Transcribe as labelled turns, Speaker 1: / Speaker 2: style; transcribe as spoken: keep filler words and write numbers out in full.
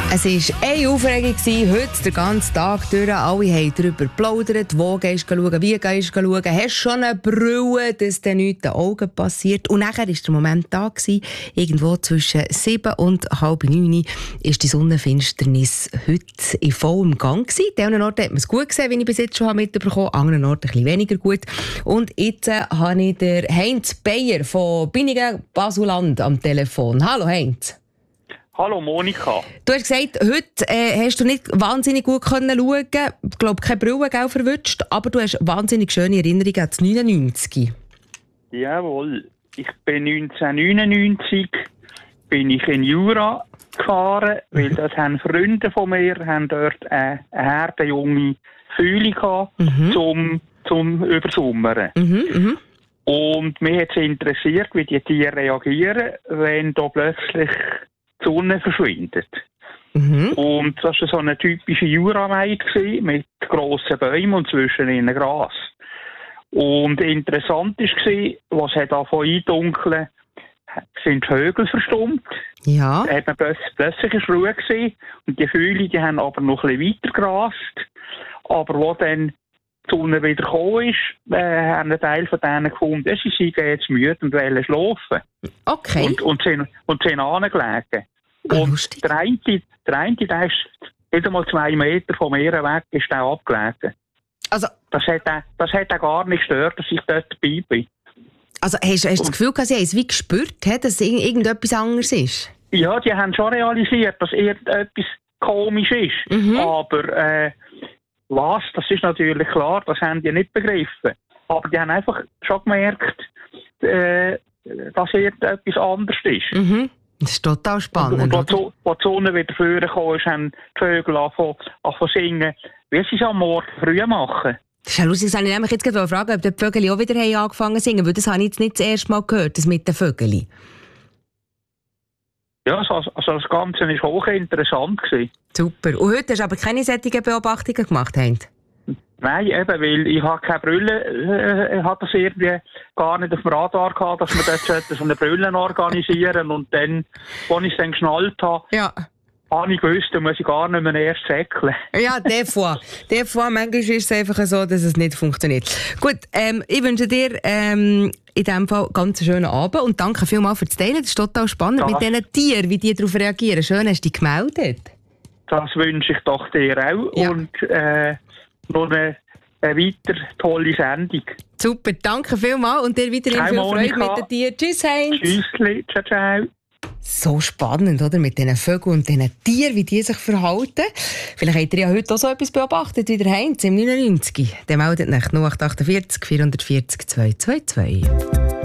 Speaker 1: Es war eine Aufregung, heute den ganzen Tag durch. Alle haben darüber geplaudert, wo gehst du schauen, wie gehst du schauen. Hast du schon eine Brille, dass dir nichts in den Augen passiert? Und nachher war der Moment da, gewesen, irgendwo zwischen sieben und halb neun war die Sonnenfinsternis heute in vollem Gang gewesen. An anderen Orten hat man es gut gesehen, wie ich bis jetzt schon mitbekommen habe, an anderen Orten ein bisschen weniger gut. Und jetzt äh, habe ich den Heinz Beyer von Binningen-Basuland am Telefon. Hallo Heinz.
Speaker 2: Hallo Monika.
Speaker 1: Du hast gesagt, heute äh, hast du nicht wahnsinnig gut können schauen. Ich glaube, keine Brille verwünscht, aber du hast wahnsinnig schöne Erinnerungen an das neunundneunzig.
Speaker 2: Jawohl. Ich bin neunzehnhundertneunundneunzig bin ich in Jura gefahren, weil das haben Freunde von mir haben dort eine, eine harte junge Fühle gehabt, mhm. zum, zum Übersommern. Mhm, mh. Und mich hat es interessiert, wie die Tiere reagieren, wenn da plötzlich die Sonne verschwindet. Mhm. Und das war so eine typische Juraweide mit grossen Bäumen und zwischen ihnen Gras. Und interessant war, was hat davon eindunkeln, sind Vögel verstummt. Ja. Da hat man plötzlich, plötzlich eine Ruhe gesehen. Und die Vögel, die haben aber noch ein bisschen weiter gerast. Aber wo dann die Sonne wieder gekommen ist, äh, haben ein Teil von denen gefunden, sie seien jetzt müde und wollen schlafen.
Speaker 1: Okay.
Speaker 2: Und, und sind, und sind angelegen. Und lustig. der eine, der eine, der ist nicht mal zwei Meter vom Meer weg, ist auch abgelegen. Also, das hat er, das hat er gar nicht gestört, dass ich dort dabei bin.
Speaker 1: Also hast, hast du das Gefühl, dass sie es wie gespürt hat, dass irgendetwas anderes ist?
Speaker 2: Ja, die haben schon realisiert, dass irgendetwas komisch ist. Mhm. Aber äh, was, das ist natürlich klar, das haben die nicht begriffen. Aber die haben einfach schon gemerkt, äh, dass irgendetwas anderes ist. Mhm.
Speaker 1: Das ist total spannend.
Speaker 2: Und, und wo, wo die Sonne wieder vorkam, haben die Vögel angefangen zu singen, wie sie es am Morgen früh machen.
Speaker 1: Das ist ja lustig, ich nämlich jetzt gerade fragen, ob die Vögel auch wieder haben angefangen zu singen, weil das habe ich jetzt nicht das erste Mal gehört, das mit den Vögeln.
Speaker 2: Ja, also, also das Ganze war hochinteressant.
Speaker 1: Super. Und heute hast du aber keine solchen Beobachtungen gemacht, Heinz?
Speaker 2: Nein, eben, weil ich habe keine Brille, äh, hat das irgendwie gar nicht auf dem Radar gehabt, dass wir dort so eine Brille organisieren und dann, als ich es dann geschnallt habe, ja. habe ich gewusst, da muss ich gar nicht mehr erst säckeln.
Speaker 1: Ja, der vor. Der vor. Manchmal ist es einfach so, dass es nicht funktioniert. Gut, ähm, ich wünsche dir ähm, in diesem Fall ganz einen schönen Abend und danke vielmals für das Teilen. Das ist total spannend das, mit diesen Tieren, wie die darauf reagieren. Schön, hast du dich gemeldet.
Speaker 2: Das wünsche ich doch dir auch. Ja. Und äh, noch eine, eine weiter tolle Sendung.
Speaker 1: Super, danke vielmals und dir weiterhin viel Freude mit den Tieren. Tschüss, Heinz.
Speaker 2: Tschüss, ciao, ciao.
Speaker 1: So spannend, oder? Mit diesen Vögeln und diesen Tieren, wie die sich verhalten. Vielleicht habt ihr ja heute auch so etwas beobachtet wie der Heinz im neunundneunzig. Der meldet nach null acht acht vier, vier vier null zwei zwei zwei.